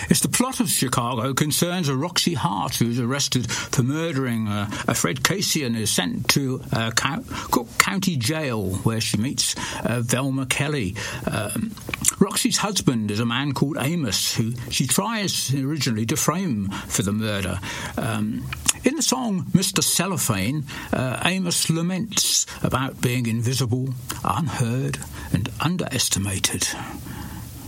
It's the plot of Chicago concerns a Roxy Hart who's arrested for murdering a Fred Casey and is sent to Cook County Jail, where she meets Velma Kelly. Roxy's husband is a man called Amos, who she tries originally to frame for the murder. In the song Mr. Cellophane, Amos laments about being invisible, unheard and underestimated.